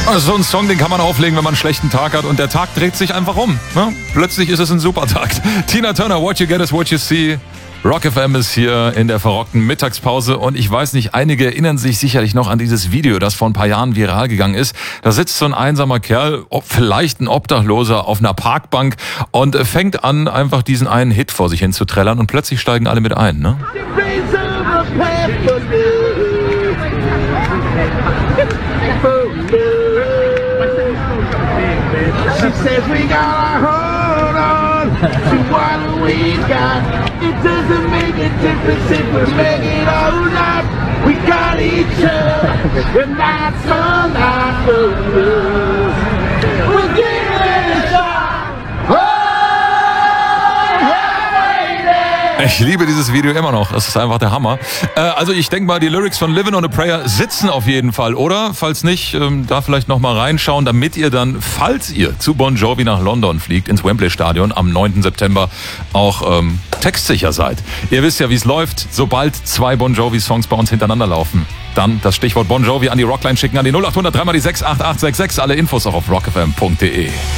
Also so ein Song, den kann man auflegen, wenn man einen schlechten Tag hat und der Tag dreht sich einfach um. Ne? Plötzlich ist es ein super Tag. Tina Turner, What You Get is What You See. Rock FM ist hier in der verrockten Mittagspause und ich weiß nicht, einige erinnern sich sicherlich noch an dieses Video, das vor ein paar Jahren viral gegangen ist. Da sitzt so ein einsamer Kerl, vielleicht ein Obdachloser, auf einer Parkbank und fängt an, einfach diesen einen Hit vor sich hin zu trällern und plötzlich steigen alle mit ein, ne? She says we gotta hold on to what we got. It doesn't make a difference if we make it or not. We got each other, and that's all I lose. We'll give it a shot. Ich liebe dieses Video immer noch. Das ist einfach der Hammer. Also ich denke mal, die Lyrics von Livin' on a Prayer sitzen auf jeden Fall, oder? Falls nicht, da vielleicht nochmal reinschauen, damit ihr dann, falls ihr zu Bon Jovi nach London fliegt, ins Wembley-Stadion am 9. September auch textsicher seid. Ihr wisst ja, wie es läuft. Sobald 2 Bon Jovi-Songs bei uns hintereinander laufen, dann das Stichwort Bon Jovi an die Rockline schicken, an die 0800 3 mal die 68866. Alle Infos auch auf rockfm.de.